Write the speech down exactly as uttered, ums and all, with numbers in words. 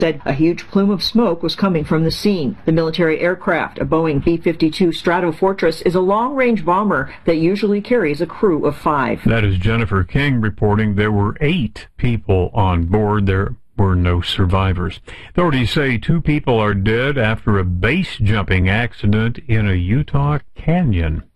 said a huge plume of smoke was coming from the scene. The military aircraft, a Boeing B fifty-two Stratofortress, is a long-range bomber that usually carries a crew of five. That is Jennifer King reporting there were eight people on board. There were no survivors. Authorities say two people are dead after a base jumping accident in a Utah canyon.